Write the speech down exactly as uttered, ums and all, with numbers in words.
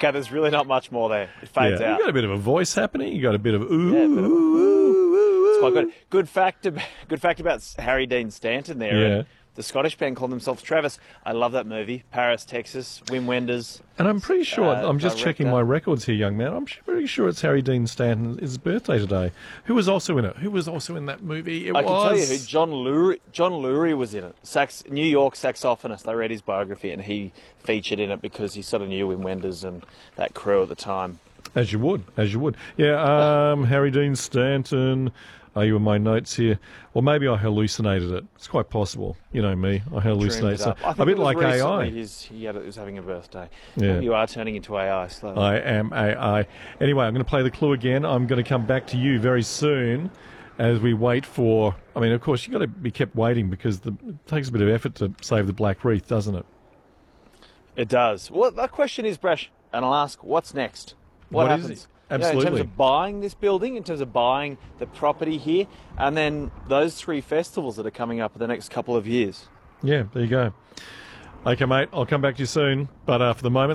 Okay, there's really not much more there. It fades yeah. out. You got a bit of a voice happening. You got a bit of ooh, Yeah, a bit of a- ooh, ooh, ooh. It's quite good. Good fact. About, good fact about Harry Dean Stanton there. Yeah. And the Scottish band called themselves Travis. I love that movie. Paris, Texas. Wim Wenders. And I'm pretty sure, uh, I'm just checking director. my records here, young man. I'm pretty sure it's Harry Dean Stanton's birthday today. Who was also in it? Who was also in that movie? It I was... can tell you who John Lurie. John Lurie was in it. Sax, New York saxophonist. I read his biography, and he featured in it because he sort of knew Wim Wenders and that crew at the time. As you would, as you would. Yeah, um, Harry Dean Stanton. Are you in my notes here? Or maybe I hallucinated it. It's quite possible. You know me. I hallucinate. So, I think a bit it was like A recently I. His, he, had, he was having a birthday. Yeah. You are turning into A I slowly. I am A I. Anyway, I'm going to play the clue again. I'm going to come back to you very soon as we wait for... I mean, of course, you've got to be kept waiting because the, it takes a bit of effort to save the Black Wreath, doesn't it? It does. Well, the question is, Brash, and I'll ask, what's next? What, What is happens? it? You know, Absolutely. in terms of buying this building, in terms of buying the property here, and then those three festivals that are coming up in the next couple of years. Yeah, there you go. Okay, mate, I'll come back to you soon. But uh, for the moment...